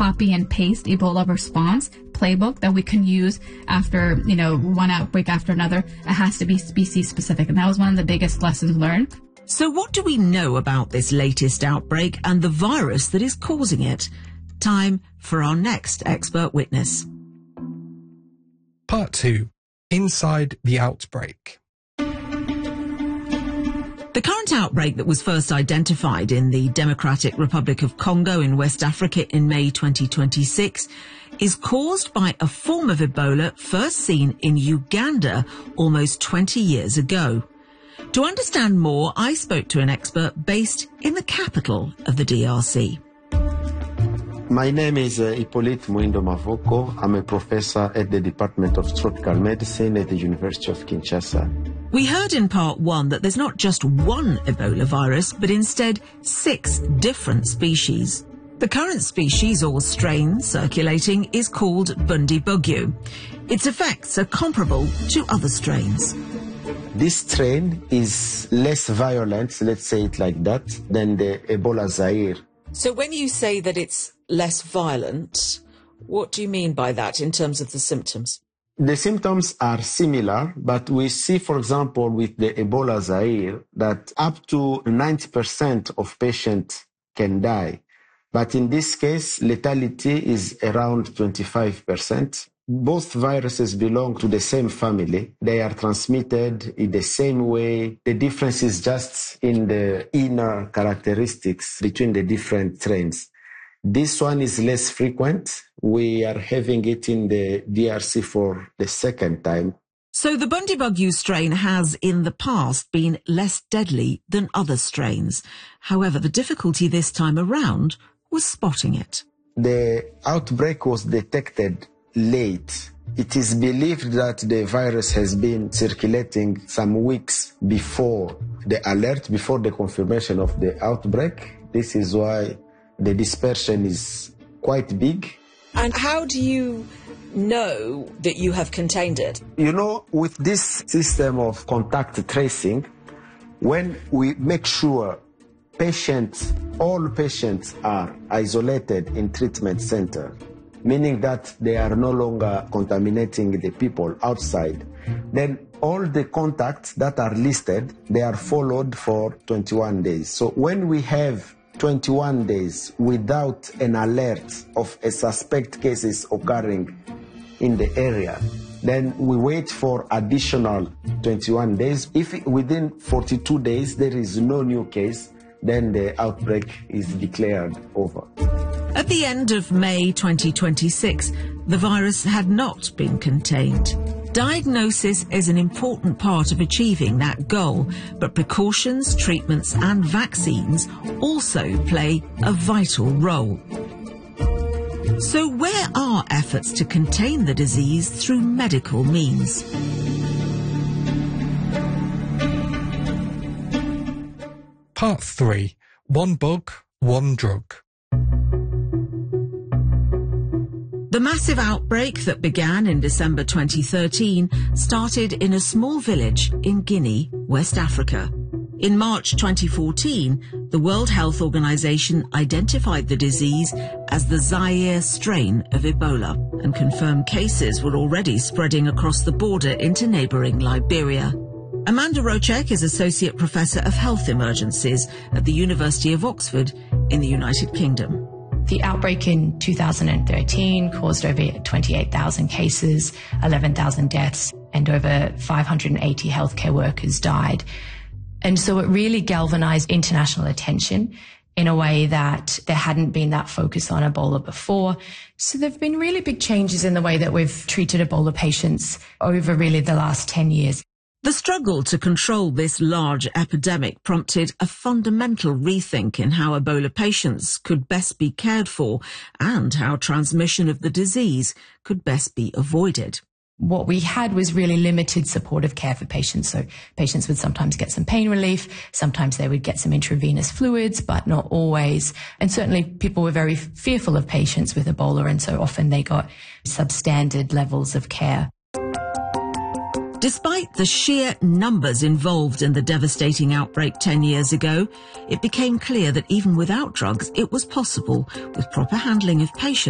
copy and paste Ebola response playbook that we can use after, one outbreak after another. It has to be species specific. And that was one of the biggest lessons learned. So what do we know about this latest outbreak and the virus that is causing it? Time for our next expert witness. Part 2. Inside the outbreak. The current outbreak that was first identified in the Democratic Republic of Congo in West Africa in May 2026 is caused by a form of Ebola first seen in Uganda almost 20 years ago. To understand more, I spoke to an expert based in the capital of the DRC. My name is Hippolyte Muindo Mavoko. I'm a professor at the Department of Tropical Medicine at the University of Kinshasa. We heard in part 1 that there's not just one Ebola virus, but instead 6 different species. The current species or strain circulating is called Bundibugyo. Its effects are comparable to other strains. This strain is less violent, let's say it like that, than the Ebola Zaire. So when you say that it's less violent, what do you mean by that in terms of the symptoms? The symptoms are similar, but we see, for example, with the Ebola Zaire, that up to 90% of patients can die. But in this case, lethality is around 25%. Both viruses belong to the same family. They are transmitted in the same way. The difference is just in the inner characteristics between the different strains. This one is less frequent. We are having it in the DRC for the second time. So the Bundibugyo strain has in the past been less deadly than other strains. However, the difficulty this time around was spotting it. The outbreak was detected late. It is believed that the virus has been circulating some weeks before the alert, before the confirmation of the outbreak. This is why the dispersion is quite big. And how do you know that you have contained it? With this system of contact tracing, when we make sure all patients are isolated in treatment center, meaning that they are no longer contaminating the people outside, then all the contacts that are listed, they are followed for 21 days. So when we have 21 days without an alert of a suspect cases occurring in the area, then we wait for additional 21 days. If within 42 days there is no new case, then the outbreak is declared over. At the end of May 2026, the virus had not been contained. Diagnosis is an important part of achieving that goal, but precautions, treatments and vaccines also play a vital role. So where are efforts to contain the disease through medical means? Part 3. One bug, one drug. The massive outbreak that began in December 2013 started in a small village in Guinea, West Africa. In March 2014, the World Health Organization identified the disease as the Zaire strain of Ebola, and confirmed cases were already spreading across the border into neighboring Liberia. Amanda Rocek is Associate Professor of Health Emergencies at the University of Oxford in the United Kingdom. The outbreak in 2013 caused over 28,000 cases, 11,000 deaths, and over 580 healthcare workers died. And so it really galvanized international attention in a way that there hadn't been that focus on Ebola before. So there have been really big changes in the way that we've treated Ebola patients over really the last 10 years. The struggle to control this large epidemic prompted a fundamental rethink in how Ebola patients could best be cared for and how transmission of the disease could best be avoided. What we had was really limited supportive care for patients. So patients would sometimes get some pain relief, sometimes they would get some intravenous fluids, but not always. And certainly people were very fearful of patients with Ebola, and so often they got substandard levels of care. Despite the sheer numbers involved in the devastating outbreak 10 years ago, it became clear that even without drugs, it was possible, with proper handling of patients,